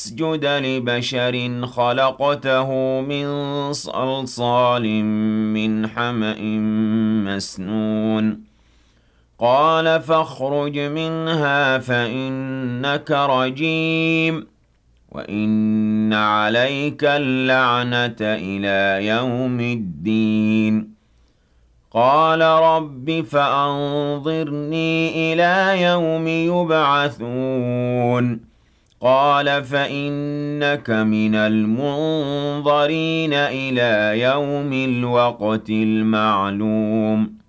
اسجد لبشر خلقته من صلصال من حمأ مسنون قال فاخرج منها فإنك رجيم وإن عليك اللعنة إلى يوم الدين قال رب فأنظرني إلى يوم يبعثون قال فإنك من المنظرين إلى يوم الوقت المعلوم